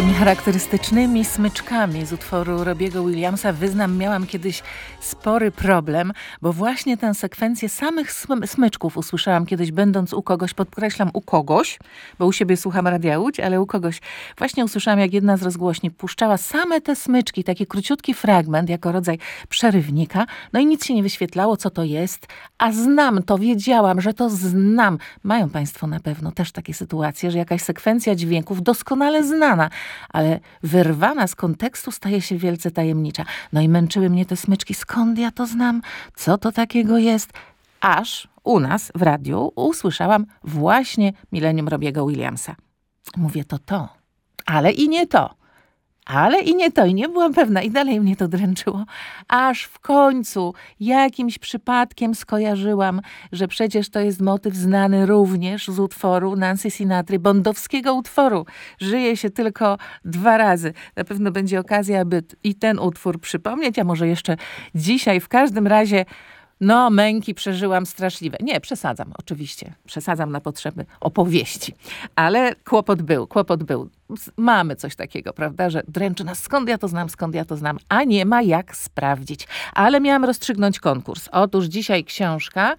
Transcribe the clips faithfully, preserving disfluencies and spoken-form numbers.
Tymi charakterystycznymi smyczkami z utworu Robiego Williamsa, wyznam, miałam kiedyś spory problem, bo właśnie tę sekwencję samych sm- smyczków usłyszałam kiedyś, będąc u kogoś, podkreślam u kogoś, bo u siebie słucham Radia Łódź, ale u kogoś właśnie usłyszałam, jak jedna z rozgłośni puszczała same te smyczki, taki króciutki fragment, jako rodzaj przerywnika, no i nic się nie wyświetlało, co to jest, a znam to, wiedziałam, że to znam. Mają państwo na pewno też takie sytuacje, że jakaś sekwencja dźwięków doskonale znana, ale wyrwana z kontekstu staje się wielce tajemnicza. No i męczyły mnie te smyczki. Skąd ja to znam? Co to takiego jest? Aż u nas w radiu usłyszałam właśnie Millennium Robiego Williamsa. Mówię, to to. Ale i nie to. Ale i nie to. I nie byłam pewna. I dalej mnie to dręczyło. Aż w końcu jakimś przypadkiem skojarzyłam, że przecież to jest motyw znany również z utworu Nancy Sinatry, bondowskiego utworu. Żyje się tylko dwa razy. Na pewno będzie okazja, aby i ten utwór przypomnieć, a może jeszcze dzisiaj. W każdym razie no, męki przeżyłam straszliwe. Nie, przesadzam oczywiście. Przesadzam na potrzeby opowieści. Ale kłopot był, kłopot był. Mamy coś takiego, prawda, że dręczy nas, skąd ja to znam, skąd ja to znam, a nie ma jak sprawdzić. Ale miałam rozstrzygnąć konkurs. Otóż dzisiaj książka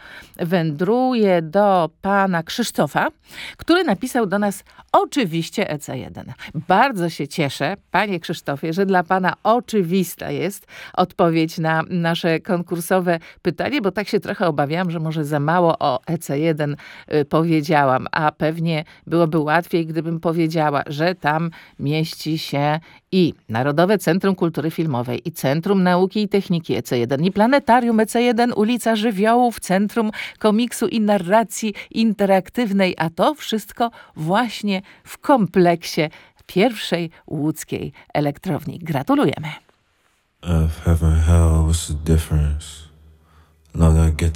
wędruje do pana Krzysztofa, który napisał do nas oczywiście E C jeden. Bardzo się cieszę, panie Krzysztofie, że dla pana oczywista jest odpowiedź na nasze konkursowe pytanie, bo tak się trochę obawiałam, że może za mało o E C jeden y, powiedziałam, a pewnie byłoby łatwiej, gdybym powiedziała, że tam mieści się i Narodowe Centrum Kultury Filmowej, i Centrum Nauki i Techniki E C jeden, i Planetarium E C jeden, ulica Żywiołów, Centrum Komiksu i Narracji Interaktywnej, a to wszystko właśnie w kompleksie pierwszej łódzkiej elektrowni. Gratulujemy. Earth, heaven, hell, what's the difference? Long I get